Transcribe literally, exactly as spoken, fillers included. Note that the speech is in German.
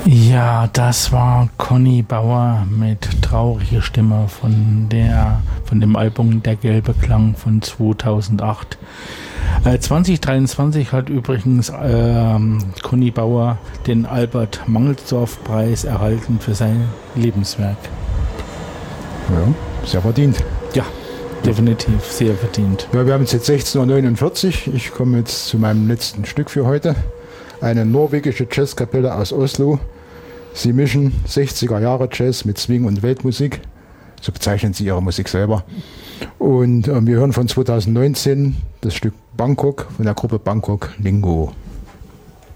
Ja, das war Conny Bauer mit Traurige Stimme von der von dem Album Der gelbe Klang von zweitausendacht. Äh, zwanzig dreiundzwanzig hat übrigens äh, Conny Bauer den Albert Mangelsdorff-Preis erhalten für sein Lebenswerk. Ja, sehr verdient. Ja, definitiv sehr verdient. Ja, wir haben es jetzt sechzehn Uhr neunundvierzig. Ich komme jetzt zu meinem letzten Stück für heute. Eine norwegische Jazzkapelle aus Oslo. Sie mischen sechziger Jahre Jazz mit Swing und Weltmusik. So bezeichnen sie ihre Musik selber. Und äh, wir hören von zweitausendneunzehn das Stück Bangkok von der Gruppe Bangkok Lingo.